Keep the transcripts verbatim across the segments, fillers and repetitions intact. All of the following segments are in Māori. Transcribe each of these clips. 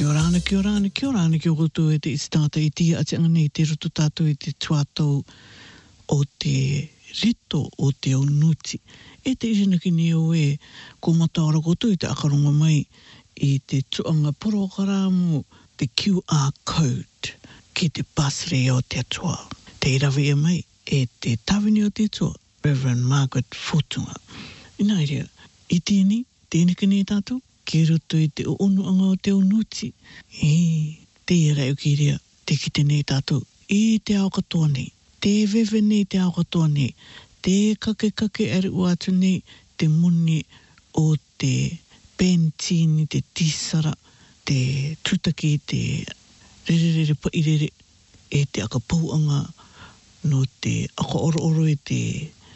Kia ora ana, kia ora ana, kia ora ana, kia koutou e te istata i tia ati anga nei te rutu tātou i te tuatau o te rito o te aunuti. E te isinaki ni o e ko mataora koutou i te akaronga mai i te tuanga porokaramu te Q R code ki te pasre o te atua. Te irawe e mai e te tawini o te atua, Reverend Margaret Fotunga. Ina iria, i tēni, tēneke ni tātou, ki roto i te onuanga o te unuti. E, te ira u ki rea, te kite nei tātou, i te ao katoa nei, te vewe nei te ao katoa nei, te kake kake aru atu nei, te muni o te pentini, te tisara, te tutaki, te rerere pa irere, e te akapauanga no te aka oro oro i te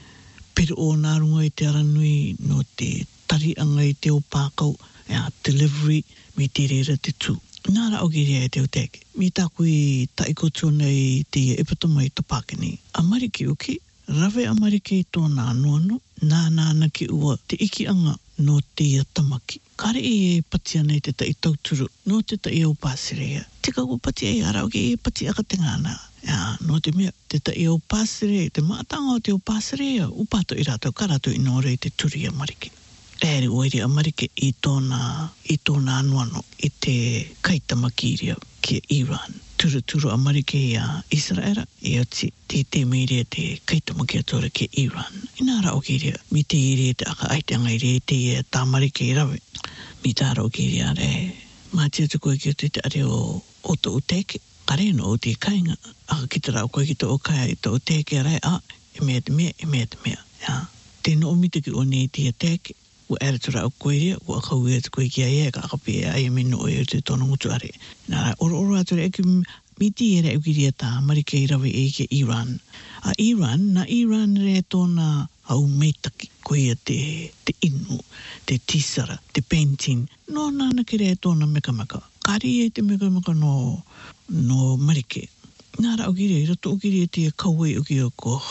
pero o nārunga i te aranui, no te tarianga i te opākau, ja, delivery, mi te rera te tū. Nāra o rea e te o teke. Mi tāku i taikotua nei te epatama i tapākeni. Amariki uki, rawe amariki i tōna anuanu, nā nāna ki ua te ikianga no te tamaki. Kare i e pati anei te tai tauturu, no te tai au pāserea. Tika ko pati e ara o ki e pati aka te ngāna. Ja, no te mea, te tai au pāserea, te mātanga o te au pāserea, upato i rātou, ka rātou i nore i te turi amariki. Ere oere amarike i tōna, i tōna anuano i te kaitamakiria ki Iran. Turu turu amarike i a Israera i oti te te meirea te kaitamakia tōra ki Iran. Inara o kiria, mi te ire te aka aiteanga ire te e tāmarike i rawe. Mi tāra o kiria re, mātia te koe ki te are o, o tō uteke. Kare no o te kainga, aka ki te rao koe ki tō o kai i tō uteke a rei, a, e mea te mea, e mea te mea. Ja. Te no omite ki o nei te ateke. Ua ere tura au koe rea, ua akau ea te koe ki a ea, ka akapi e aia mino e te tono ngutu are. Nā oro oro ature e ki miti ere au ki rea tā marike i rawe e ki Iran. A Iran, na Iran rea tōna au meitaki, koe ia te, te inu, te tisara, te painting. No nāna ki rea tōna mekamaka. Kari e te mekamaka no, no marike. Nāra au ki rea, i rato au ki rea te kauai au ki a ko